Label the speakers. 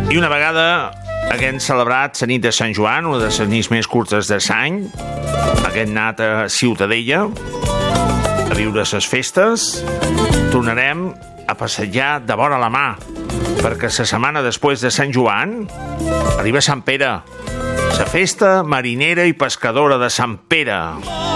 Speaker 1: I una vegada haguem celebrat la nit de Sant Joan, una de les nits més curtes de l'any, haguem anat a Ciutadella a viure les festes, tornarem a passejar de vora la mà, perquè la setmana després de Sant Joan arriba Sant Pere, la festa marinera i pescadora de Sant Pere.